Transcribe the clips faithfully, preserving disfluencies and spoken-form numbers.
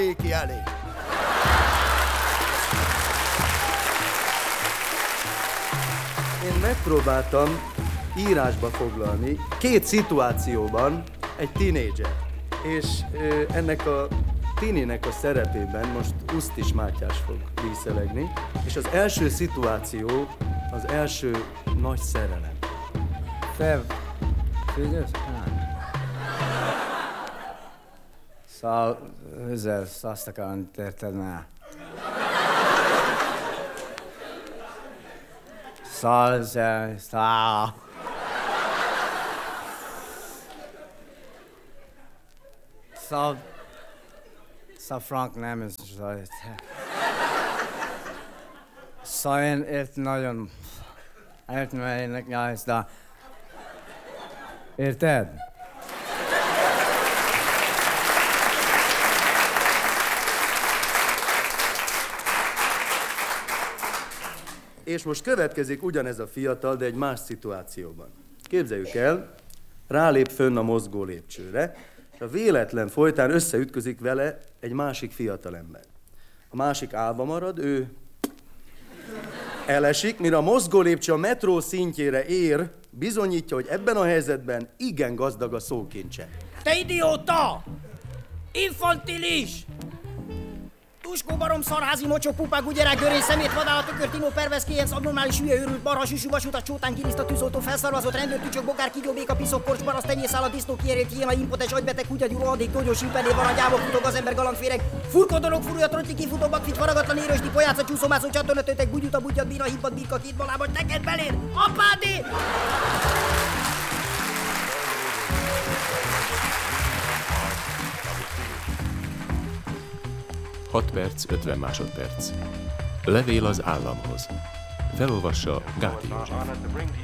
ki elé. Én megpróbáltam írásba foglalni két szituációban egy tínédzser. És ö, ennek a tininek a szerepében most Usztis Mátyás fog díszelegni. És az első szituáció, az első nagy szerelem. Fel... Figyelsz? Szóval, ezzel azt akarom, érted már. Szóval, ezzel, szóval... Szóval... Szóval Frank nem, ez... Szóval én ért nagyon... Értem, mert én nekem ezt a... Érted? És most következik ugyanez a fiatal, de egy más szituációban. Képzeljük el, rálép fönn a mozgó lépcsőre, és a véletlen folytán összeütközik vele egy másik fiatalember. A másik állva marad, ő elesik, mire a mozgó lépcső a metró szintjére ér, bizonyítja, hogy ebben a helyzetben igen gazdag a szókincse. Te idióta! Infantilis! Tuskó barom szarházi mocsok pupák ugyerák görény szemét vadállat ökör tinó pervez kéjenc abnormális hülye őrült barha süsű vasutat csótán giliszta tűzoltó felszarvazott rendőr tücsök bogár kígyó béka piszok korcs barasz tenyészál a disznó kierét hiéna impotens agybeteg kutyagyú rohadék togyós impené varangyába futog az ember galambféreg furkó dolog furulja trotyi kifutó bakfit faragatlan érősdi pojáca csúszómászó csatornatőtek bugyuta butyat bíra hibbat birka két balába neked beléd apádé! hat perc, ötven másodperc. Levél az államhoz. Felolvassa Gáti József.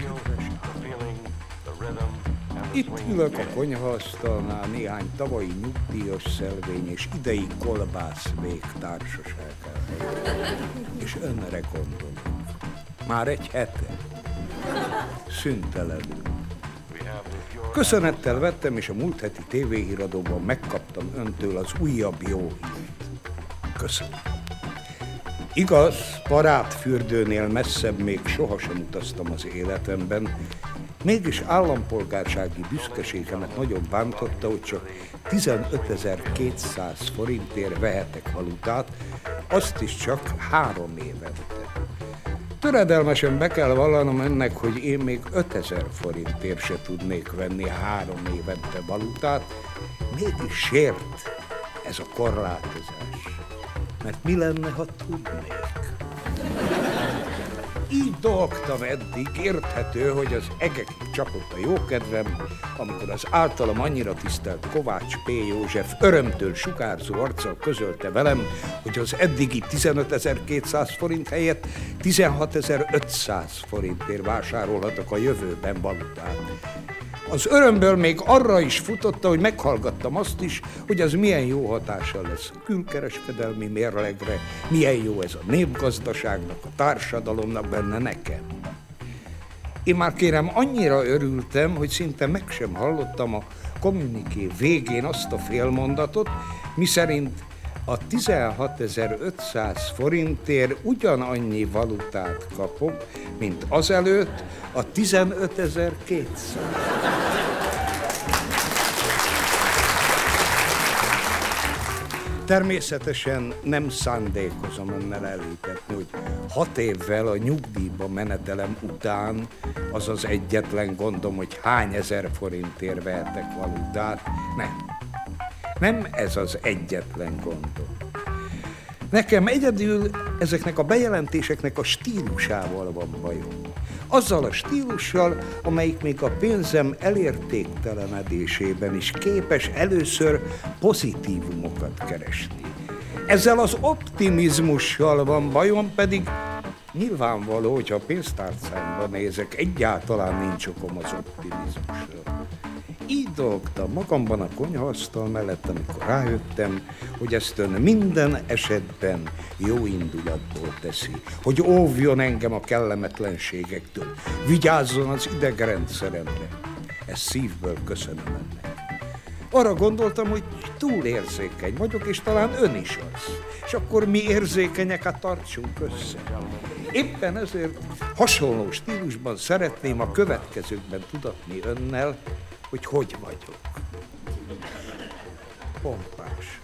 Itt ülök a konyhaasztalnál néhány tavalyi nyugdíjas szelvény és idei kolbász végtársaságával. És önre gondolok. Már egy hete. Szüntelenül. Köszönettel vettem, és a múlt heti tévéhíradóban megkaptam öntől az újabb jó hírt. Köszönöm. Igaz, barátfürdőnél messzebb még sohasem utaztam az életemben, mégis állampolgársági büszkeségemet nagyon bántotta, hogy csak tizenötezer-kétszáz forintért vehetek valutát, azt is csak három évente. Töredelmesen be kell vallanom ennek, hogy én még ötezer forintért se tudnék venni három évente valutát, mégis sért ez a korlátozás. Mert mi lenne, ha tudnék? Így dolgtam eddig, érthető, hogy az egekig csapott a jókedvem, amikor az általam annyira tisztelt Kovács P. József örömtől sugárzó arccal közölte velem, hogy az eddigi tizenötezer-kétszáz forint helyett tizenhatezer-ötszáz forintért vásárolhatok a jövőben valutát. Az örömből még arra is futotta, hogy meghallgattam azt is, hogy az milyen jó hatással lesz a külkereskedelmi mérlegre, milyen jó ez a népgazdaságnak, a társadalomnak, benne nekem. Én már kérem annyira örültem, hogy szinte meg sem hallottam a kommuniké végén azt a félmondatot, miszerint a tizenhatezer-ötszáz forintért ugyanannyi valutát kapok, mint azelőtt a tizenötezer-kétszáz. Természetesen nem szándékozom önnel elhitetni, hogy hat évvel a nyugdíjba menetelem után az az egyetlen gondom, hogy hány ezer forintért vehetek valutát. Nem. Nem ez az egyetlen gondom. Nekem egyedül ezeknek a bejelentéseknek a stílusával van bajom. Azzal a stílussal, amelyik még a pénzem elértéktelenedésében is képes először pozitívumokat keresni. Ezzel az optimizmussal van bajom, pedig nyilvánvaló, hogy a pénztárcámba nézek, egyáltalán nincs okom az optimizmusra. Így dolgtam magamban a konyhaasztal mellett, amikor rájöttem, hogy ezt ön minden esetben jó indulatból teszi, hogy óvjon engem a kellemetlenségektől, vigyázzon az idegrendszeremre. Ezt szívből köszönöm ennek. Arra gondoltam, hogy túl érzékeny vagyok, és talán ön is az. És akkor mi érzékenyeket tartsunk össze. Éppen ezért hasonló stílusban szeretném a következőkben tudatni önnel, hogy hogy vagyok. Pompás.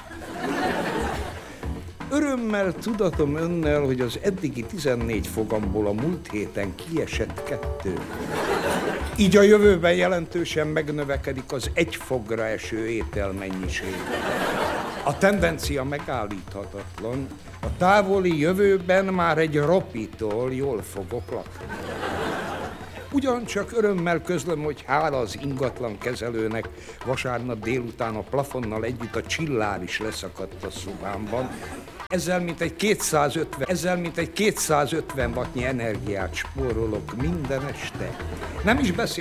Örömmel tudatom önnel, hogy az eddigi tizennégy fogamból a múlt héten kiesett kettő. Így a jövőben jelentősen megnövekedik az egy fogra eső ételmennyiség. A tendencia megállíthatatlan. A távoli jövőben már egy ropitól jól fogok lakni. Ugyancsak örömmel közlöm, hogy hála az ingatlan kezelőnek vasárnap délután a plafonnal együtt a csillár is leszakadt a szobámban. Ezzel mintegy kétszázötven, ezzel mintegy kétszázötven wattnyi energiát spórolok minden este. Nem is beszél